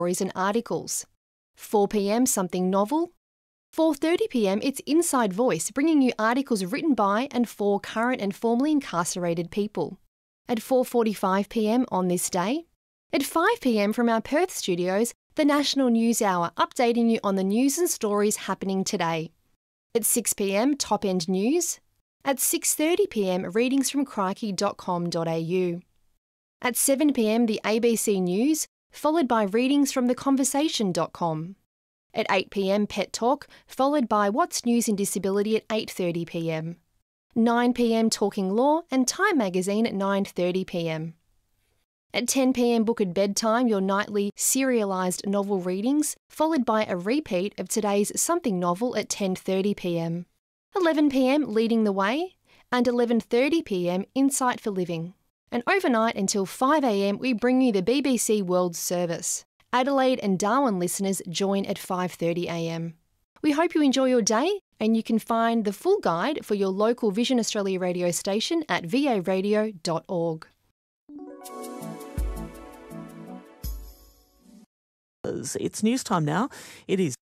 stories and articles. 4 p.m, something novel. 4:30 p.m, it's Inside Voice, bringing you articles written by and for current and formerly incarcerated people. At 4:45 p.m. on this day. At 5 p.m. from our Perth studios, the National News Hour, updating you on the news and stories happening today. At 6 p.m, Top End News. At 6:30 p.m, readings from crikey.com.au. At 7 p.m, the ABC News, followed by readings from theconversation.com. At 8 p.m, Pet Talk, followed by What's News in Disability at 8:30 p.m. 9 p.m, Talking Law and Time Magazine at 9:30 p.m. At 10 p.m, Book at Bedtime, your nightly serialised novel readings, followed by a repeat of today's Something Novel at 10:30 p.m. 11 p.m, Leading the Way, and 11:30 p.m, Insight for Living. And overnight until 5 a.m, we bring you the BBC World Service. Adelaide and Darwin listeners join at 5:30 a.m. We hope you enjoy your day, and you can find the full guide for your local Vision Australia radio station at varadio.org. It's news time now. It is